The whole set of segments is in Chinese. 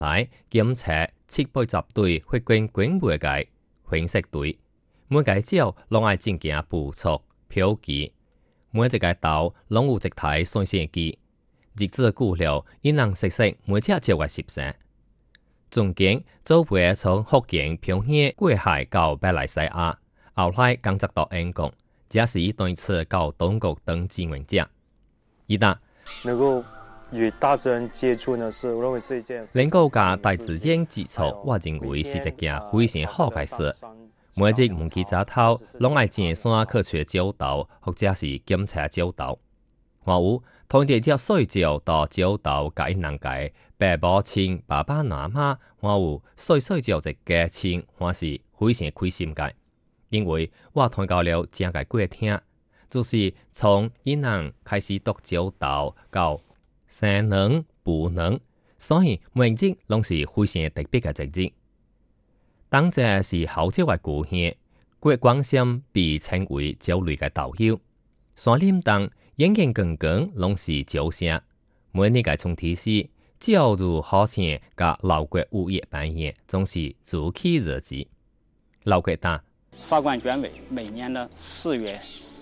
来检查710队法官警卫嘅分析队，每个鸟拢爱正经捕捉标记，每一个岛拢有一台算线机。日子久了，因能熟悉每只鸟嘅习性。中间做陪从福建平远过海到马来西亚，后来工作到英国，这是伊第一次到中国当志愿者。伊答： 能够与大自然接触呢，我认为是一件能够甲大自然接触，我认为是一件非常好嘅事。每日唔记早头，拢爱进山去找鸟巢，或者是检查鸟巢。还有通地只水鸟到鸟巢，甲因人解爸母亲、爸爸妈妈，还有水鸟一家亲，还是非常开心嘅。因为我听到了真个过听，就是从因人开始读鸟巢到生卵、孵卵，所以每日拢是非常特别嘅一日。当这是好鸟嘅故乡，郭光山被称为鸟类嘅导游。山林中眼睛光光拢是鸟声，每日嘅从提示，鸟如好声，甲老国午夜半夜，总是如期日子。老国答： 法官卷委每年的4月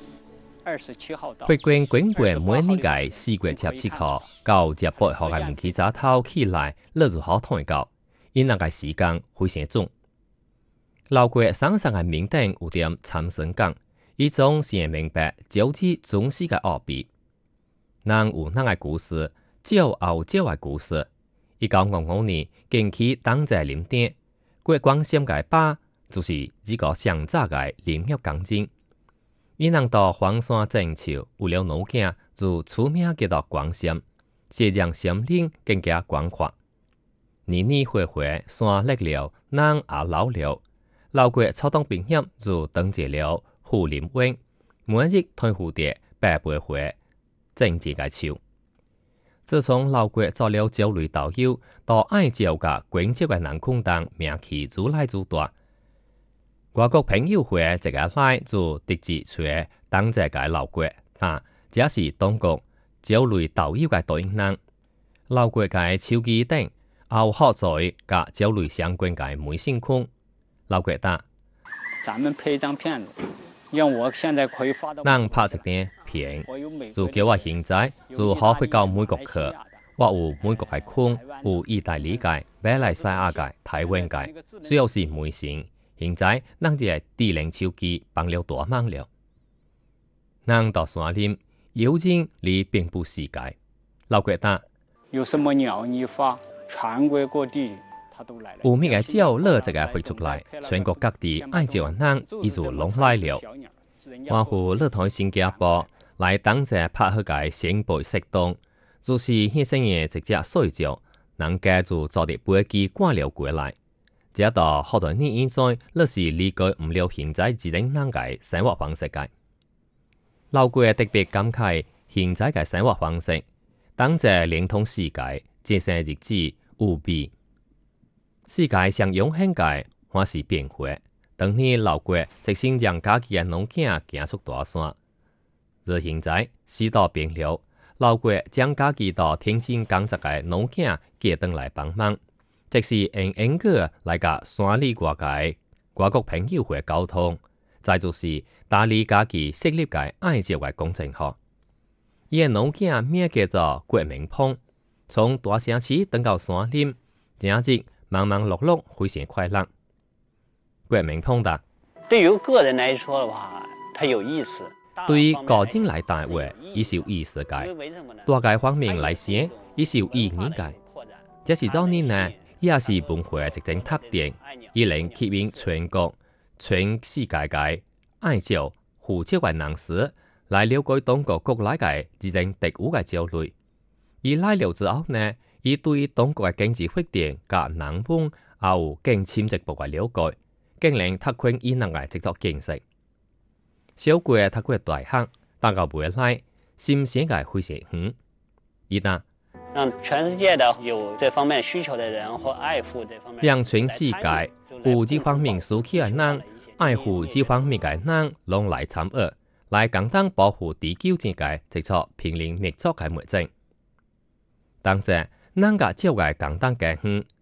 27号到。 法官警卫每年嘅4月17號到18號嘅唔起早頭起來，日如好睇到，因那個時間非常準。老國山上嘅名頂有點參神講，伊總是明白鳥子總是嘅奧秘。人有人嘅故事，鳥有鳥嘅故事。1955年，近期當在林頂，郭光山嘅爸就是呢個上早嘅林業工人。伊人到黃山種樹，為了農耕，就出名叫做光山，是讓山林更加廣闊。年年回回，山裂了，人也老了。老國草當兵險就登記了護林灣，每日推蝴蝶8-8回，種這個樹。自從老國做了鳥類導遊，到愛鳥甲關照嘅人空當名氣愈來愈大。外國朋友會一個來就直接找當這個老國，這是中國鳥類導遊嘅對應人。老國嘅手機頂有好在甲鳥類相關嘅微信群。老國答： 咱們拍一張片子，讓我現在可以發到。 人拍一張片，就叫我現在就好回到美國去。我有美國嘅群，有意大利嘅、馬來西亞嘅、台灣嘅，主要是微信。現在人只係智能手機幫了大忙了。人到山林，有人離並不世界。老國答： 有什麼鳥你發，全國各地。 有咩嘅鳥樂一個會出來，全國各地愛鳥嘅人伊就攏來了。我乎樂台新加坡來當隻拍好個先輩活動，就是迄生嘅一隻水鳥，人家就坐啲飛機趕了過來。這到好多年以前，那是理解唔了現在自然人嘅生活方式嘅。老國特別感慨現在嘅生活方式，當隻連通世界，節省日子有比。世界上永恆嘅還是變化。當年老國直心讓家己嘅農囝行出大山，而現在時代變了，老國將家己到天津工作嘅農囝寄轉來幫忙，即是用英語來甲山裡外界外國朋友會溝通，再就是打理家己設立嘅愛鳥嘅公眾號。伊嘅農囝名叫做郭明鵬，從大城市轉到山林，正日忙忙碌碌，非常快樂。郭明鵬答： 對於個人來說的話，它有意思。 對於個人來講話，伊是有意思嘅；大概方面來說，伊是有意義嘅。這是早年呢，伊也是文化一種特點，伊能吸引全國、全世界嘅愛鳥、護鳥嘅人士來了解中國國內嘅一種特有嘅鳥類。伊來了之後呢，伊對中國嘅經濟發展甲人文也有更深一步嘅了解，更能拓寬伊人嘅製作見識。小國讀過大學，但到未來心聲嘅非常遠。伊答： 讓全世界的有這方面需求的人或愛護這方面， 讓全世界有這方面需求嘅人、愛護這方面嘅人，攏來參與，來共同保護地球之間製作瀕臨滅絕嘅物種。當然，人甲鳥嘅共同家園